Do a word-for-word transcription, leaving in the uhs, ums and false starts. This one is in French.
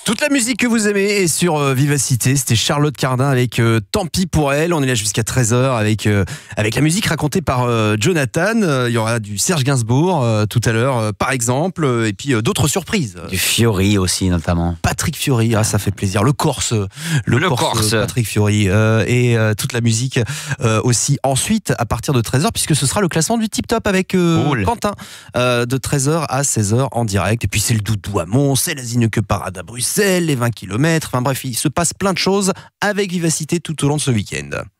Toute la musique que vous aimez est sur euh, Vivacité. C'était Charlotte Cardin avec euh, Tant pis pour elle. On est là jusqu'à treize heures avec, euh, avec la musique racontée par euh, Jonathan. Euh, il y aura du Serge Gainsbourg euh, tout à l'heure, euh, par exemple. Euh, et puis euh, d'autres surprises. Du Fiori aussi, notamment. Patrick Fiori, ah, ça fait plaisir. Le Corse, le, Le Corse, Corse. Patrick Fiori. Euh, et euh, toute la musique euh, aussi ensuite à partir de treize heures, puisque ce sera le classement du Tip Top avec euh, Cool. Quentin euh, de treize heures à seize heures en direct. Et puis c'est le Doudou à Mons, c'est la Zineke Parade à Bruxelles, les vingt kilomètres. Enfin bref, il se passe plein de choses avec Vivacité tout au long de ce week-end.